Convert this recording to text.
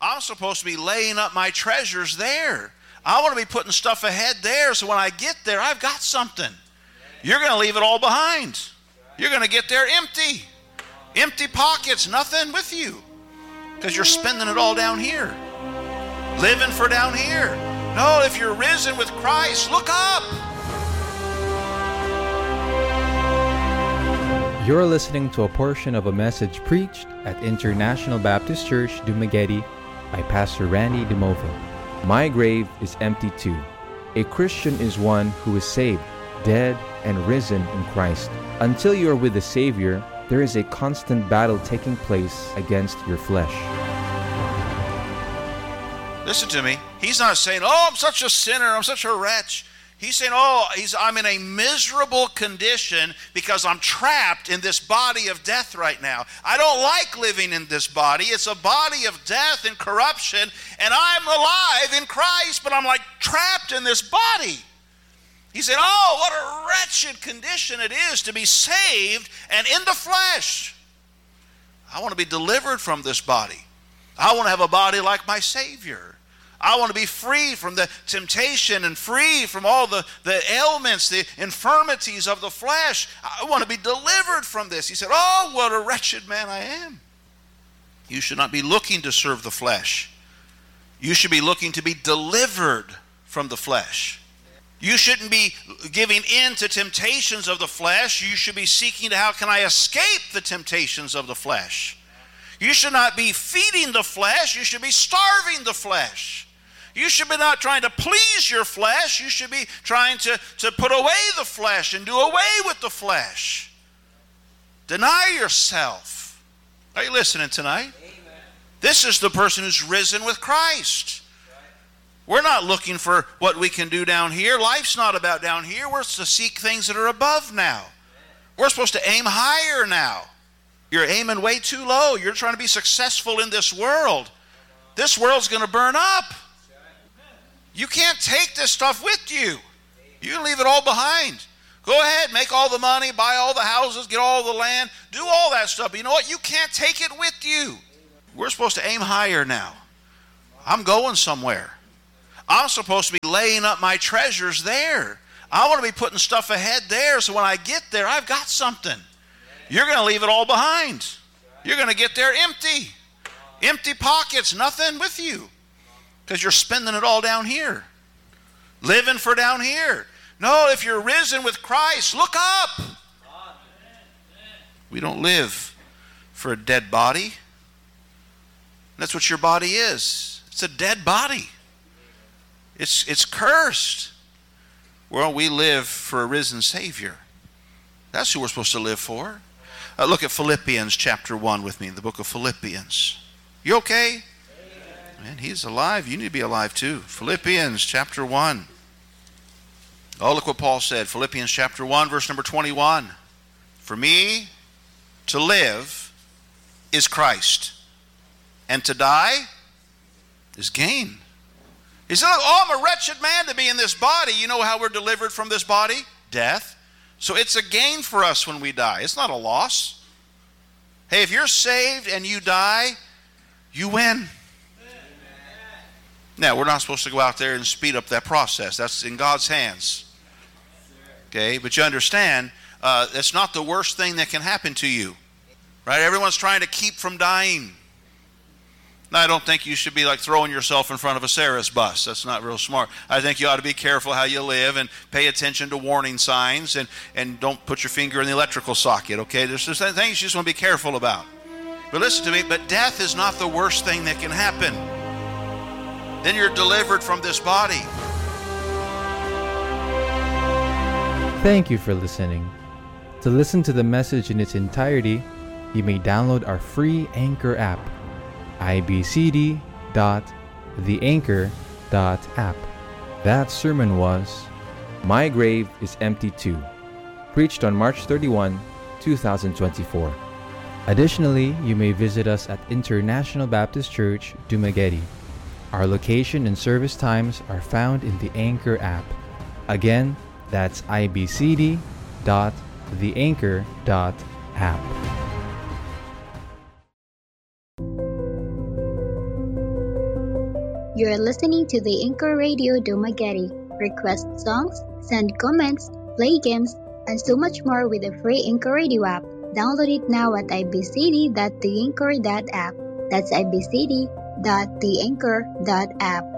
I'm supposed to be laying up my treasures there. I want to be putting stuff ahead there so when I get there, I've got something. You're going to leave it all behind. You're going to get there empty. Empty pockets, nothing with you. Because you're spending it all down here. Living for down here. No, if you're risen with Christ, look up. You're listening to a portion of a message preached at International Baptist Church, Dumaguete by Pastor Randy DeMova. My grave is empty too. A Christian is one who is saved, dead, and risen in Christ. Until you are with the Savior, there is a constant battle taking place against your flesh. Listen to me. He's not saying, oh, I'm such a sinner, I'm such a wretch. He's saying, I'm in a miserable condition because I'm trapped in this body of death right now. I don't like living in this body. It's a body of death and corruption, and I'm alive in Christ, but I'm like trapped in this body. He said, oh, what a wretched condition it is to be saved and in the flesh. I want to be delivered from this body. I want to have a body like my Savior. I want to be free from the temptation and free from all the ailments, the infirmities of the flesh. I want to be delivered from this. He said, oh, what a wretched man I am. You should not be looking to serve the flesh. You should be looking to be delivered from the flesh. You shouldn't be giving in to temptations of the flesh. You should be seeking to how can I escape the temptations of the flesh. You should not be feeding the flesh. You should be starving the flesh. You should be not trying to please your flesh. You should be trying to put away the flesh and do away with the flesh. Deny yourself. Are you listening tonight? Amen. This is the person who's risen with Christ. We're not looking for what we can do down here. Life's not about down here. We're to seek things that are above now. We're supposed to aim higher now. You're aiming way too low. You're trying to be successful in this world. This world's going to burn up. You can't take this stuff with you. You can leave it all behind. Go ahead, make all the money, buy all the houses, get all the land, do all that stuff. But you know what? You can't take it with you. We're supposed to aim higher now. I'm going somewhere. I'm supposed to be laying up my treasures there. I want to be putting stuff ahead there so when I get there, I've got something. You're going to leave it all behind. You're going to get there empty. Empty pockets, nothing with you. Because you're spending it all down here. Living for down here. No, if you're risen with Christ, look up. We don't live for a dead body. That's what your body is. It's a dead body. It's cursed. Well, we live for a risen Savior. That's who we're supposed to live for. Look at Philippians chapter 1 with me, the book of Philippians. You okay? Man, he's alive. You need to be alive too. Philippians chapter 1. Oh, look what Paul said. Philippians chapter 1, verse number 21. For me to live is Christ, and to die is gain. He said, oh, I'm a wretched man to be in this body. You know how we're delivered from this body? Death. So it's a gain for us when we die. It's not a loss. Hey, if you're saved and you die, you win. Now, we're not supposed to go out there and speed up that process. That's in God's hands. Okay, but you understand, that's not the worst thing that can happen to you. Right? Everyone's trying to keep from dying. Now, I don't think you should be like throwing yourself in front of a Ceres bus. That's not real smart. I think you ought to be careful how you live and pay attention to warning signs and don't put your finger in the electrical socket, okay? There's things you just want to be careful about. But listen to me, but death is not the worst thing that can happen. Then you're delivered from this body. Thank you for listening. To listen to the message in its entirety, you may download our free Anchor app, ibcd.theanchor.app. That sermon was My Grave is Empty Too, preached on March 31, 2024. Additionally, you may visit us at International Baptist Church, Dumaguete. Our location and service times are found in the Anchor app. Again, that's ibcd.theanchor.app. You're listening to the Anchor Radio Dumaguete. Request songs, send comments, play games, and so much more with the free Anchor Radio app. Download it now at ibcd.theanchor.app. That's ibcd.theanchor.app.